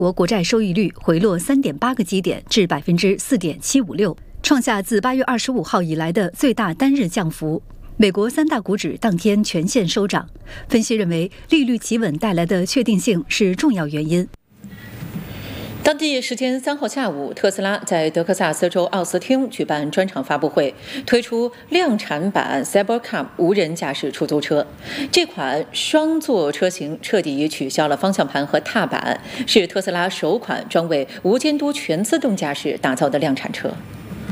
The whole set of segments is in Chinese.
国国债收益率回落3.8个基点至4.756%，创下自8月25号以来的最大单日降幅。美国3大股指当天全线收涨。分析认为，利率企稳带来的确定性是重要原因。 当地时间3号下午，特斯拉在德克萨斯州奥斯汀举办专场发布会，推出量产版 Cybercab 无人驾驶出租车。这款双座车型彻底取消了方向盘和踏板，是特斯拉首款专为无监督全自动驾驶打造的量产车。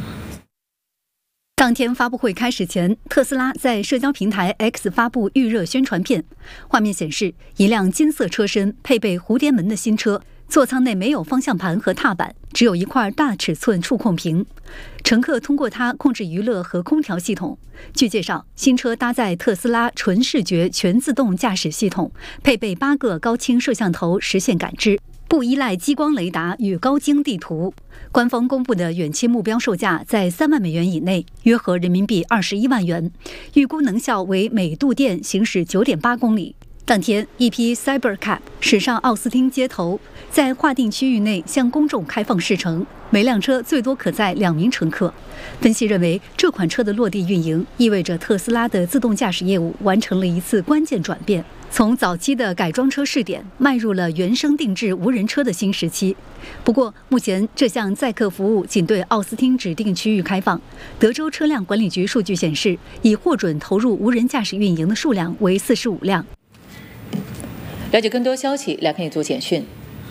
当天发布会开始前，特斯拉在社交平台 X 发布预热宣传片，画面显示一辆金色车身配备蝴蝶门的新车。座舱内没有方向盘和踏板，只有一块大尺寸触控屏，乘客通过它控制娱乐和空调系统。据介绍，新车搭载特斯拉纯视觉全自动驾驶系统，配备8个高清摄像头实现感知，不依赖激光雷达与高精地图。官方公布的远期目标售价在3万美元以内，约合人民币21万元，预估能效为每度电行驶9.8公里。当天，一批 Cybercab 驶上奥斯汀街头，在划定区域内向公众开放试乘，每辆车最多可载2名乘客。分析认为，这款车的落地运营意味着特斯拉的自动驾驶业务完成了一次关键转变，从早期的改装车试点迈入了原生定制无人车的新时期。不过，目前这项载客服务仅对奥斯汀指定区域开放。德州车辆管理局数据显示，已获准投入无人驾驶运营的数量为45辆。 了解更多消息，来看一组简讯。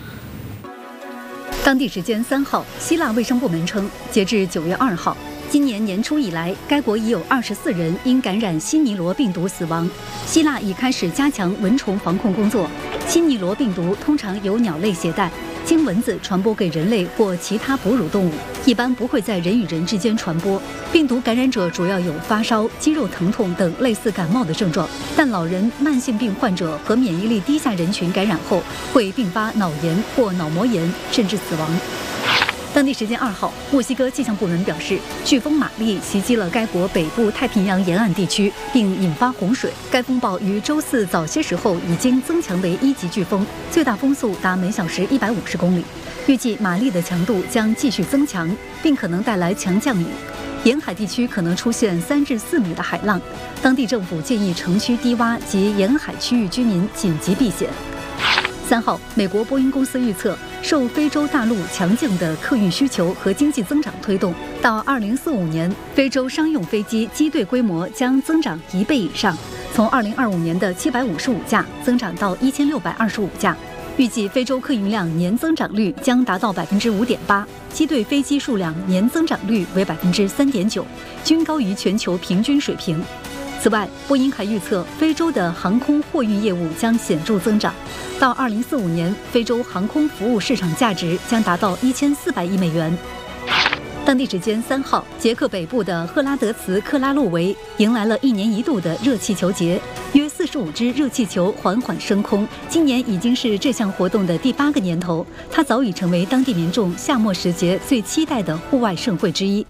当地时间3号，希腊卫生部门称，截至9月2号，今年年初以来，该国已有24人因感染西尼罗病毒死亡。希腊已开始加强蚊虫防控工作。西尼罗病毒通常由鸟类携带，经蚊子传播给人类或其他哺乳动物，一般不会在人与人之间传播。病毒感染者主要有发烧、肌肉疼痛等类似感冒的症状，但老人、慢性病患者和免疫力低下人群感染后会并发脑炎或脑膜炎，甚至死亡。当地时间2号，墨西哥气象部门表示，飓风玛丽袭击了该国北部太平洋沿岸地区，并引发洪水。该风暴于周四早些时候已经增强为1级飓风，最大风速达每小时150公里。预计玛丽的强度将继续增强，并可能带来强降雨。沿海地区可能出现3至4米的海浪，当地政府建议城区低洼及沿海区域居民紧急避险。3号，美国波音公司预测，受非洲大陆强劲的客运需求和经济增长推动，到2045年，非洲商用飞机机队规模将增长1倍以上，从2025年的755架增长到1625架。预计非洲客运量年增长率将达到5.8%，机队飞机数量年增长率为3.9%，均高于全球平均水平。此外，波音还预测非洲的航空货运业务将显著增长，到2045年，非洲航空服务市场价值将达到1400亿美元。当地时间3号，捷克北部的赫拉德茨克拉洛维迎来了1年1度的热气球节，约45只热气球缓缓升空。今年已经是这项活动的第8个年头，它早已成为当地民众夏末时节最期待的户外盛会之一。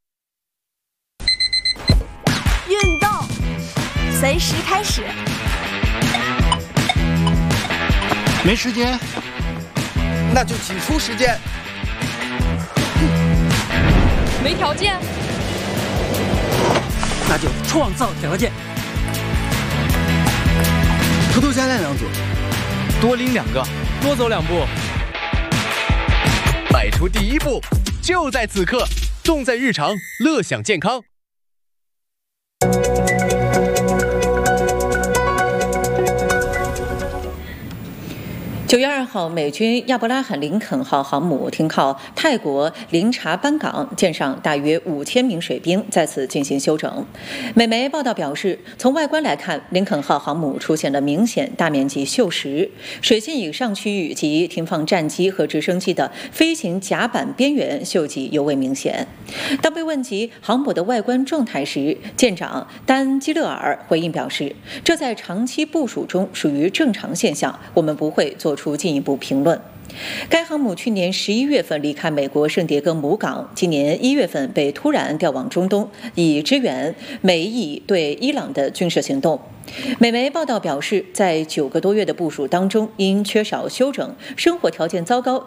运动随时开始。 没时间， 那就挤出时间。 没条件， 那就创造条件。 偷偷加练2组， 多拎2个，多走2步。 迈出第一步，就在此刻，重在日常，乐享健康。 9月2号，美军亚伯拉罕·林肯号航母停靠泰国林察班港，舰上大约5000名水兵在此进行休整。美媒报道表示，从外观来看，林肯号航母出现了明显大面积锈蚀，水线以上区域及停放战机和直升机的飞行甲板边缘锈迹尤为明显。当被问及航母的外观状态时，舰长丹基勒尔回应表示，这在长期部署中属于正常现象，我们不会做出进一步评论。该航母去年11月份离开美国圣迭戈母港，今年1月份被突然调往中东，以支援美以对伊朗的军事行动。美媒报道表示，在9个多月的部署当中，因缺少休整、生活条件糟糕